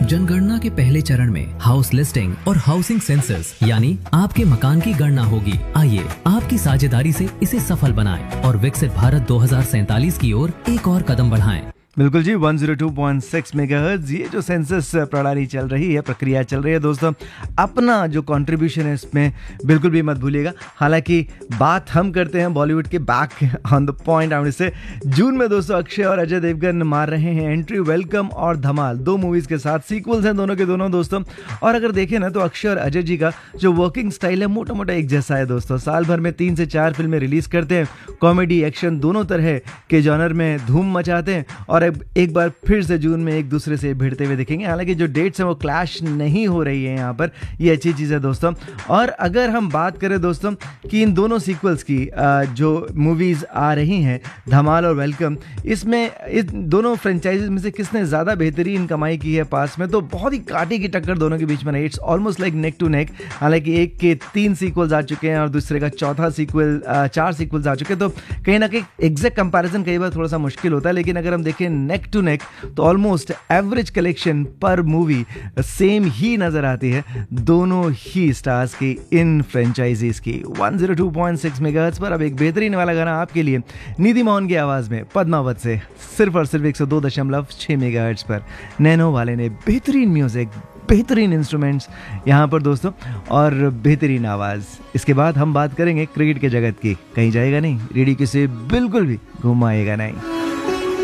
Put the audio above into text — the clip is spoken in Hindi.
जनगणना के पहले चरण में हाउस लिस्टिंग और हाउसिंग सेंसस यानी आपके मकान की गणना होगी। आइए आपकी साझेदारी से इसे सफल बनाएं और विकसित भारत 2047 की ओर एक और कदम बढ़ाएं। बिल्कुल जी, 102.6 मेगाहर्ट्ज ये जो सेंसस प्रणाली चल रही है, प्रक्रिया चल रही है दोस्तों, अपना जो कंट्रीब्यूशन है इसमें बिल्कुल भी मत भूलिएगा। हालांकि बात हम करते हैं बॉलीवुड के back on the point out से। जून में दोस्तों अक्षय और अजय देवगन मार रहे हैं एंट्री। वेलकम और धमाल 2 मूवीज के साथ सीक्वल्स हैं दोनों के दोनों दोस्तों। और अगर देखें ना तो अक्षय और अजय जी का जो वर्किंग स्टाइल है मोटा मोटा एक जैसा है दोस्तों। साल भर में 3 से 4 फिल्में रिलीज करते हैं, कॉमेडी एक्शन दोनों तरह के जॉनर में धूम मचाते हैं और एक बार फिर से जून में एक दूसरे से भिड़ते हुए दिखेंगे। हालांकि जो डेट्स हैं वो क्लैश नहीं हो रही है यहाँ पर, ये अच्छी चीज़ है दोस्तों। और अगर हम बात करें दोस्तों कि इन दोनों सीक्वल्स की जो मूवीज़ आ रही हैं धमाल और वेलकम, इसमें इन दोनों फ्रेंचाइजीज में से किसने ज़्यादा बेहतरीन कमाई की है पास में, तो बहुत ही कांटे की टक्कर दोनों के बीच में रही। It's almost like neck to neck. हालांकि एक के 3 सीक्वल्स आ चुके हैं और दूसरे का चौथा सीक्वल 4 सीक्वल्स आ चुके हैं, तो कहीं ना कहीं एग्जैक्ट कंपैरिजन कई बार थोड़ा सा मुश्किल होता है। लेकिन अगर हम देखें नेक टू नेक तो ऑलमोस्ट एवरेज कलेक्शन पर मूवी सेम ही नजर आती है दोनों ही स्टार्स की इन फ्रेंचाइजीज की। 102.6 मेगाहर्ट्ज पर अब एक बेहतरीन वाला गाना आपके लिए निधि मोहन की आवाज में पद्मावत से, सिर्फ और सिर्फ 102.6 मेगाहर्ट्ज पर। नैनो वाले ने बेहतरीन म्यूजिक, बेहतरीन इंस्ट्रूमेंट्स यहाँ पर दोस्तों और बेहतरीन आवाज़। इसके बाद हम बात करेंगे क्रिकेट के जगत की। कहीं जाएगा नहीं, रेडियो किसे बिल्कुल भी घुमाएगा नहीं।